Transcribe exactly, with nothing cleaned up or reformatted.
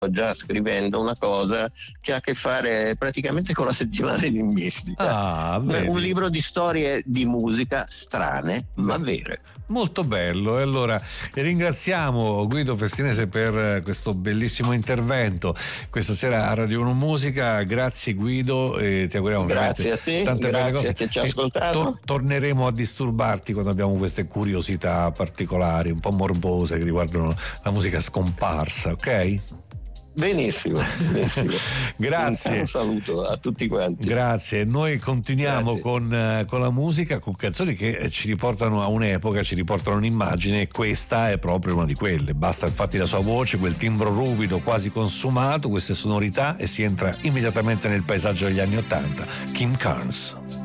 già scrivendo una cosa che ha a che fare praticamente con la settimana di mistica. Ah, vedi. Un libro di storie di musica strane ma vere. Molto bello. E allora ringraziamo Guido Festinese per questo bellissimo intervento questa sera a Radio uno Musica. Grazie Guido, e ti auguriamo grazie a te, tante grazie belle cose. a chi ci ha ascoltato. To- torneremo a disturbarti quando abbiamo queste curiosità particolari, un po' morbose, che riguardano la musica scomparsa, ok? Benissimo, benissimo. Grazie. Un saluto a tutti quanti. Grazie. Noi continuiamo con, uh, con la musica, con canzoni che ci riportano a un'epoca, ci riportano un'immagine, e questa è proprio una di quelle. Basta infatti la sua voce, quel timbro ruvido quasi consumato, queste sonorità, e si entra immediatamente nel paesaggio degli anni Ottanta. Kim Carnes.